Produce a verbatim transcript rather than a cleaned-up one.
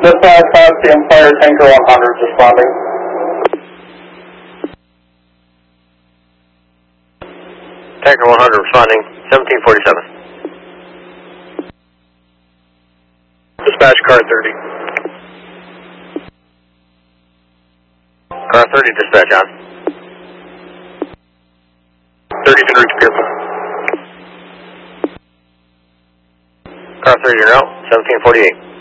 Dispatch has the Empire Tanker one hundred responding. Tanker one hundred responding, seventeen forty-seven. Dispatch car thirty. Car thirty dispatch on. thirty can reach Pierpont. Car thirty, you're out, seventeen forty-eight.